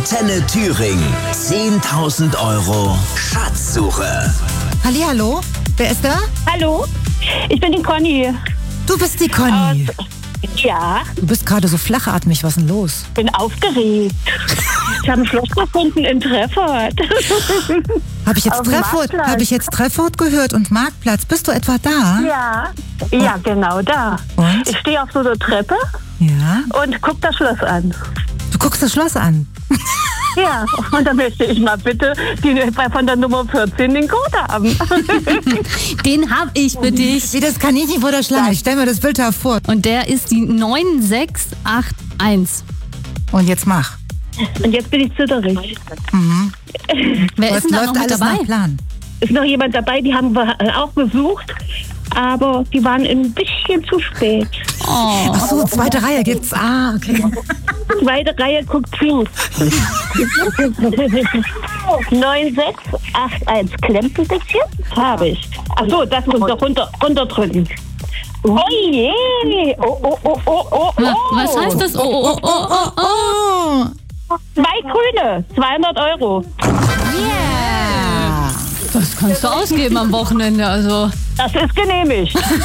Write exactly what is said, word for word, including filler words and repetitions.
Antenne Thüringen. zehntausend Euro Schatzsuche. Hallihallo, wer ist da? Hallo, ich bin die Conny. Du bist die Conny. Äh, ja, Du bist gerade so flachatmig, was ist denn los? bin aufgeregt. Ich habe ein Schloss gefunden in Treffort. Habe ich, jetzt Auf dem Treffort- Marktplatz. hab ich jetzt Treffort gehört und Marktplatz? Bist du etwa da? Ja, ja, genau da. Und? Ich stehe auf so einer Treppe Ja. und guck das Schloss an. Du guckst das Schloss an. Ja, und dann möchte ich mal bitte die, von der Nummer vierzehn den Code haben. Den hab ich für dich. Wie das Kaninchen vor der Schlange. Ich stell mir das Bild da vor. Und der ist die neun sechs acht eins. Und jetzt mach. Und jetzt bin ich zitterig. Wer ist denn da läuft noch mit alles dabei? nach Plan. Ist noch jemand dabei, die haben wir auch besucht, aber die waren ein bisschen zu spät. Oh. Ach so, zweite Reihe gibt's. Ah, okay. Zweite Reihe guckt zu. neun sechs acht eins. Klemmt ein bisschen? Habe ich. Ach so, das muss noch runter, runterdrücken. Oh je! Oh, oh, oh, oh, oh, Wa- oh. Was heißt das? Oh, oh, oh, oh, oh. Oh. Zwei Grüne, zweihundert Euro. Das kannst du ausgeben am Wochenende, also. Das ist genehmigt.